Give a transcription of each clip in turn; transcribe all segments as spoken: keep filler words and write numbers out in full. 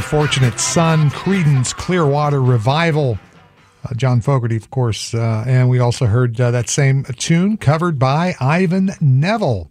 Fortunate Son, Creedence Clearwater Revival, uh, John Fogerty, of course, uh, and we also heard uh, that same tune covered by Ivan Neville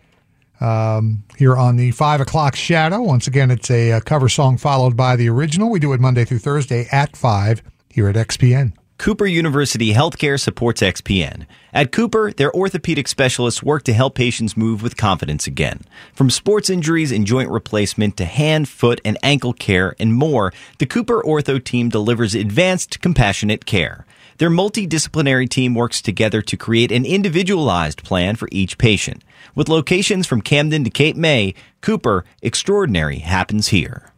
um, here on the five o'clock Shadow. Once again, it's a, a cover song followed by the original. We do it Monday through Thursday at five here at X P N. Cooper University Healthcare supports X P N. At Cooper, their orthopedic specialists work to help patients move with confidence again. From sports injuries and joint replacement to hand, foot, and ankle care and more, the Cooper Ortho team delivers advanced, compassionate care. Their multidisciplinary team works together to create an individualized plan for each patient. With locations from Camden to Cape May, Cooper, extraordinary happens here.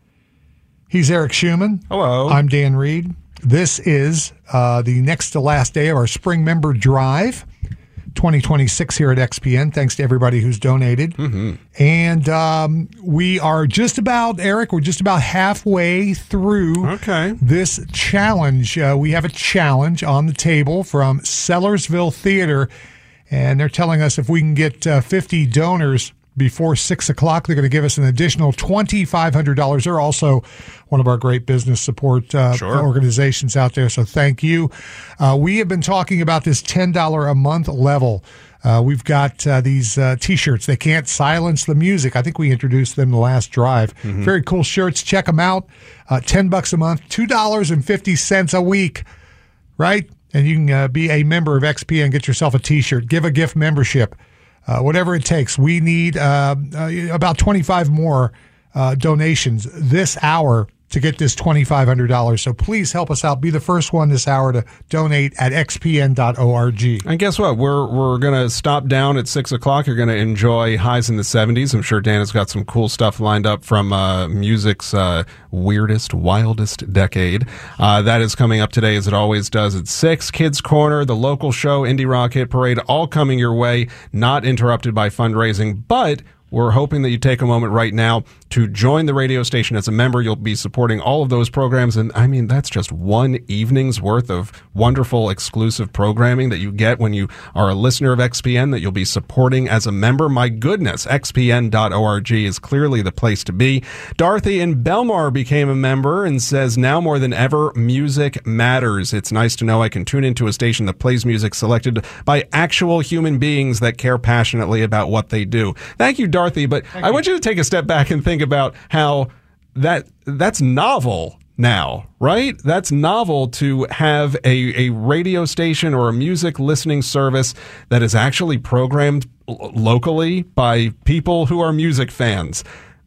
He's Eric Schumann. Hello. I'm Dan Reed. This is uh, the next to last day of our Spring Member Drive twenty twenty-six here at X P N. Thanks to everybody who's donated. Mm-hmm. And um, we are just about, Eric, we're just about halfway through okay. this challenge. Uh, we have a challenge on the table from Sellersville Theater, and they're telling us if we can get uh, fifty donors before six o'clock, they're going to give us an additional twenty-five hundred dollars. They're also one of our great business support uh, sure. organizations out there, so thank you. Uh, we have been talking about this ten dollars a month level. Uh, we've got uh, these uh, T-shirts. They can't silence the music. I think we introduced them the last drive. Mm-hmm. Very cool shirts. Check them out. Uh, ten bucks a month, two dollars and fifty cents a week, right? And you can uh, be a member of X P N, get yourself a T-shirt, give a gift membership. Uh, whatever it takes. We need uh, uh, about twenty-five more uh, donations this hour to get this twenty-five hundred dollars. So please help us out. Be the first one this hour to donate at x p n dot org. And guess what? We're we're going to stop down at six o'clock. You're going to enjoy highs in the seventies. I'm sure Dan has got some cool stuff lined up from uh, music's uh, weirdest, wildest decade. Uh, that is coming up today, as it always does, at six. Kids Corner, the local show, Indie Rock Hit Parade, all coming your way, not interrupted by fundraising, but we're hoping that you take a moment right now to join the radio station as a member. You'll be supporting all of those programs. And I mean, that's just one evening's worth of wonderful exclusive programming that you get when you are a listener of X P N that you'll be supporting as a member. My goodness, x p n dot org is clearly the place to be. Dorothy in Belmar became a member and says, now more than ever, music matters. It's nice to know I can tune into a station that plays music selected by actual human beings that care passionately about what they do. Thank you, Dorothy. But Thank I you. want you to take a step back and think about how that that's novel now, right? That's novel to have a, a radio station or a music listening service that is actually programmed l- locally by people who are music fans.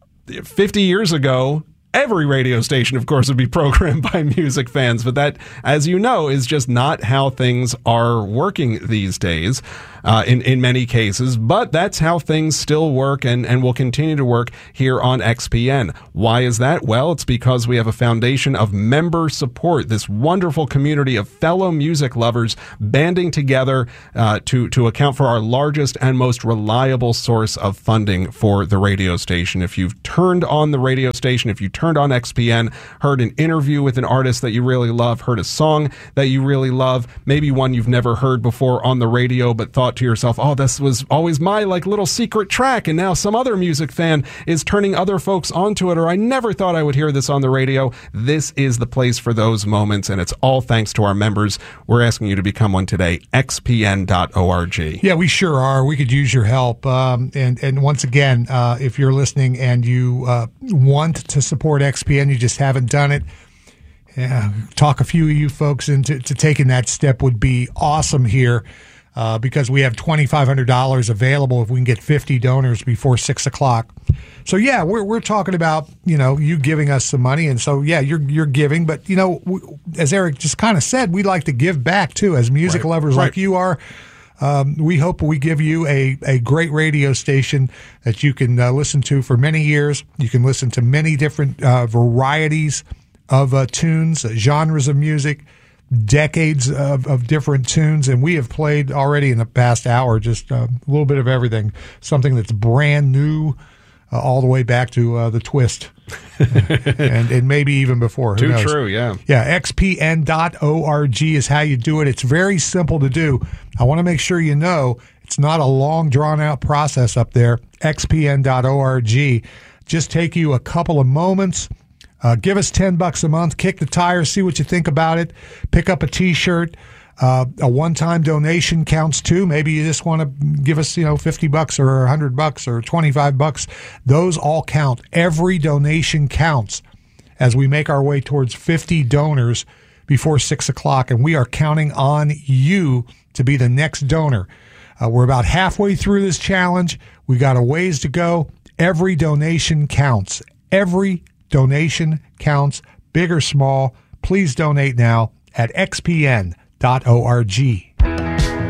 fifty years ago, every radio station, of course, would be programmed by music fans, but that, as you know, is just not how things are working these days. Uh, in, in many cases, but that's how things still work and, and will continue to work here on X P N. Why is that? Well, it's because we have a foundation of member support, this wonderful community of fellow music lovers banding together uh, to, to account for our largest and most reliable source of funding for the radio station. If you've turned on the radio station, if you turned on X P N, heard an interview with an artist that you really love, heard a song that you really love, maybe one you've never heard before on the radio, but thought to yourself, oh, this was always my like little secret track, and now some other music fan is turning other folks onto it, or I never thought I would hear this on the radio. This is the place for those moments, and it's all thanks to our members. We're asking you to become one today, x p n dot org. Yeah, we sure are. We could use your help. Um, and, and once again, uh, if you're listening and you uh, want to support X P N, you just haven't done it, yeah, talk a few of you folks into to taking that step would be awesome here. Uh, because we have twenty-five hundred dollars available if we can get fifty donors before six o'clock. So yeah, we're we're talking about, you know, you giving us some money, and so yeah, you're you're giving, but you know, we, as Eric just kind of said, we'd like to give back too, as music right. lovers right. like you are. Um, we hope we give you a a great radio station that you can uh, listen to for many years. You can listen to many different uh, varieties of uh, tunes, uh, genres of music, decades of, of different tunes, and we have played already in the past hour just uh, a little bit of everything, something that's brand new uh, all the way back to uh, the Twist and, and maybe even before. Who Too knows? true, yeah. Yeah, x p n dot org is how you do it. It's very simple to do. I want to make sure you know it's not a long, drawn-out process up there. x p n dot org. Just take you a couple of moments. Uh, give us ten bucks a month. Kick the tires. See what you think about it. Pick up a T-shirt. Uh, a one-time donation counts too. Maybe you just want to give us, you know, fifty bucks or one hundred bucks or twenty-five bucks. Those all count. Every donation counts as we make our way towards fifty donors before six o'clock, and we are counting on you to be the next donor. Uh, we're about halfway through this challenge. We got a ways to go. Every donation counts. Every donation counts, big or small. Please donate now at x p n dot org.